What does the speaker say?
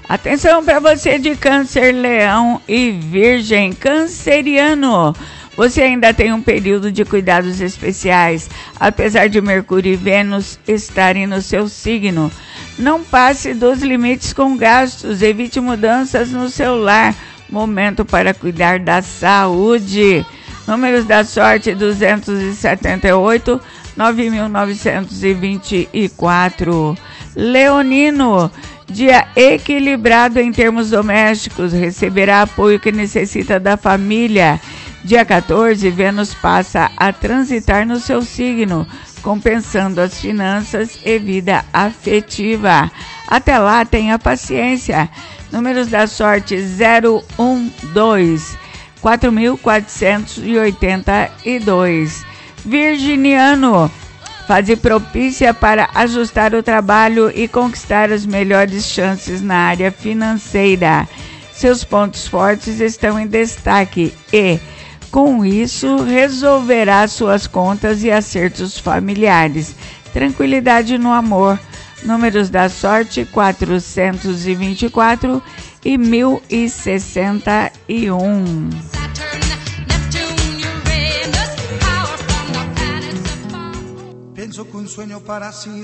Atenção para você de Câncer, Leão e Virgem. Canceriano, você ainda tem um período de cuidados especiais, apesar de Mercúrio e Vênus estarem no seu signo. Não passe dos limites com gastos, evite mudanças no seu lar. Momento para cuidar da saúde. Números da sorte: 278, 9.924. Leonino, dia equilibrado em termos domésticos, receberá apoio que necessita da família. Dia 14, Vênus passa a transitar no seu signo, compensando as finanças e vida afetiva. Até lá, tenha paciência. Números da sorte: 012, 4.482. Virginiano, fase propícia para ajustar o trabalho e conquistar as melhores chances na área financeira. Seus pontos fortes estão em destaque e, com isso, resolverá suas contas e acertos familiares. Tranquilidade no amor. Números da sorte: 424 e 1061. Penso que un sueño para